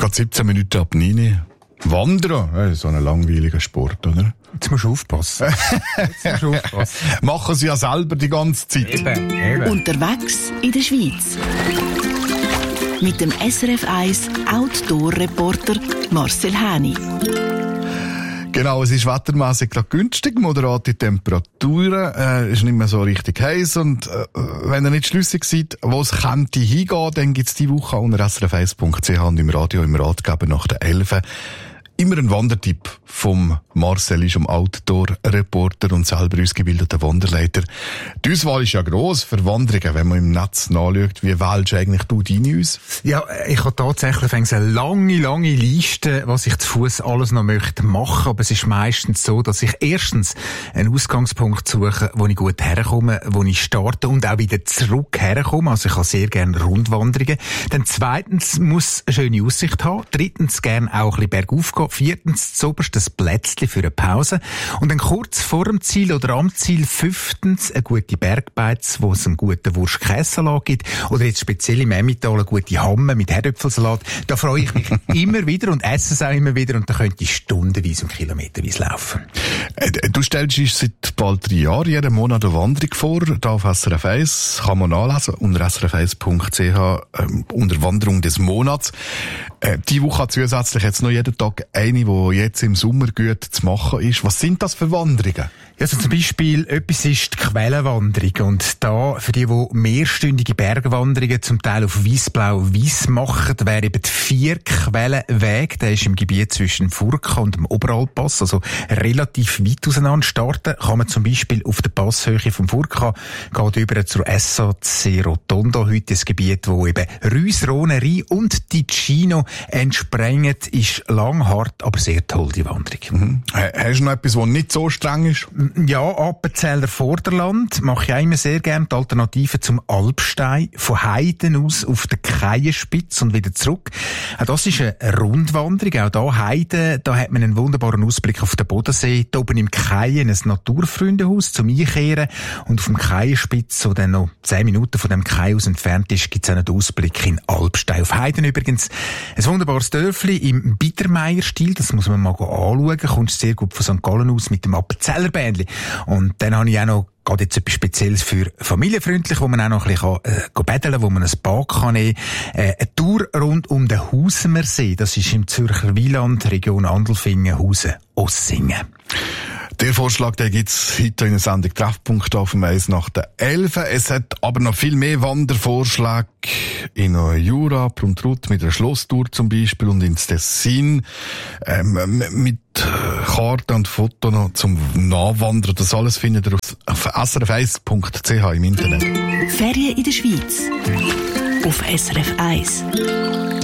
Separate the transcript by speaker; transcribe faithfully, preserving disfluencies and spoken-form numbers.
Speaker 1: Gerade siebzehn Minuten ab neun. Wandern, das ist so ein langweiliger Sport, oder?
Speaker 2: Jetzt musst du aufpassen. Jetzt musst du aufpassen.
Speaker 1: Machen sie ja selber die ganze Zeit.
Speaker 2: Eben, eben.
Speaker 3: Unterwegs in der Schweiz. Mit dem S R F eins Outdoor-Reporter Marcel Häni.
Speaker 1: Genau, es ist wettermässig gerade günstig, moderate Temperaturen, äh, ist nicht mehr so richtig heiß und äh, wenn ihr nicht schlüssig seid, wo es könnte hingehen, dann gibt's die Woche unter s r f eins punkt c h und im Radio, im Ratgeber nach der elf immer ein Wandertipp vom Marcel, ist um Outdoor-Reporter und selber ausgebildeter Wanderleiter. Die Auswahl ist ja gross für Wanderungen, wenn man im Netz nachschaut. Wie wählst du eigentlich du deine aus?
Speaker 2: Ja, ich habe tatsächlich eine lange, lange Liste, was ich zu Fuss alles noch möchte machen. Aber es ist meistens so, dass ich erstens einen Ausgangspunkt suche, wo ich gut herkomme, wo ich starte und auch wieder zurück herkomme. Also ich habe sehr gerne Rundwanderungen. Dann zweitens muss eine schöne Aussicht haben. Drittens gerne auch ein bisschen bergauf gehen. Viertens zuoberst das Plätzchen für eine Pause. Und dann kurz vor dem Ziel oder am Ziel fünftens eine gute Bergbeiz, wo es einen guten Wurst-Käsesalat gibt. Oder jetzt speziell im Emmental eine gute Hamme mit Herdöpfelsalat. Da freue ich mich immer wieder und esse es auch immer wieder. Und da könnte ich stundenweise und kilometerweise laufen.
Speaker 1: Du stellst uns seit bald drei Jahren jeden Monat eine Wanderung vor. Da auf S R F eins kann man nachlesen unter s r f eins punkt c h äh, unter Wanderung des Monats. Äh, die Woche zusätzlich jetzt noch jeden Tag eine, die jetzt im Sommer gut zu machen ist. Was sind das für Wanderungen?
Speaker 2: Ja, also zum Beispiel, etwas ist die Quellenwanderung. Und da, für die, die mehrstündige Bergwanderungen zum Teil auf Weissblau-Weiss machen, wäre eben die Vier-Quellenweg. Der ist im Gebiet zwischen Furka und dem Oberalpass, also relativ weit auseinander starten. Kann man zum Beispiel auf der Passhöhe vom Furka, geht über zur S A C Rotondo, heute das Gebiet, wo eben Rüs, Rhone, Rhein und Ticino entsprengen, ist lang, hart, aber sehr toll, die Wanderung.
Speaker 1: Mhm. Hast du noch etwas, das nicht so streng ist?
Speaker 2: Ja, Appenzeller Vorderland mache ich auch immer sehr gerne. Die Alternative zum Alpstein. Von Heiden aus auf der Keienspitze und wieder zurück. Auch das ist eine Rundwanderung. Auch da Heiden, da hat man einen wunderbaren Ausblick auf den Bodensee. Da oben im Keien ein Naturfreundehaus zum Einkehren. Und auf dem Keienspitz, so dann noch zehn Minuten von dem Kai aus entfernt ist, gibt es auch einen Ausblick in Alpstein. Auf Heiden übrigens ein wunderbares Dörfli im Biedermeier-Stil. Das muss man mal anschauen. Kommst sehr gut von Sankt Gallen aus mit dem Appenzeller Bändli. Und dann habe ich auch noch gerade jetzt etwas Spezielles für familienfreundlich, wo man auch noch ein bisschen äh, betteln kann, wo man ein Bad kann nehmen kann. Äh, eine Tour rund um den Hausemersee, das ist im Zürcher Wieland, Region Andelfingen, Hausen, Ossingen.
Speaker 1: Der Vorschlag, der gibt's heute in der Sendung Treffpunkt auf dem eins nach der elf. Es hat aber noch viel mehr Wandervorschläge in Jura, Pruntrut mit einer Schlosstour zum Beispiel und ins Tessin ähm, mit Karten und Fotos noch zum Nachwandern. Das alles findet ihr auf s r f eins punkt c h im Internet.
Speaker 3: Ferien in der Schweiz auf S R F eins.